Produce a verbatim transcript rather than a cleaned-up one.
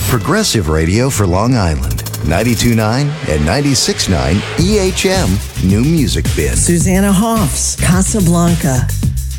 Progressive Radio for Long Island. ninety-two point nine and ninety-six point nine E H M New Music Bin. Susanna Hoffs, Casablanca.